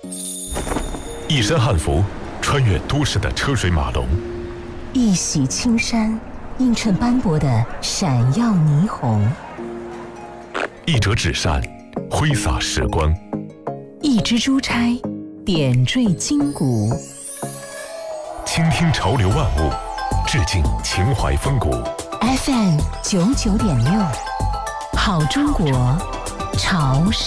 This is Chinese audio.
一身汉服，穿越都市的车水马龙； 一袭青衫，映衬斑驳的闪耀霓虹； 一折纸扇，挥洒时光； 一支珠钗，点缀筋骨。 倾听潮流万物，致敬情怀风骨。 FM 99.6，好中国，潮生。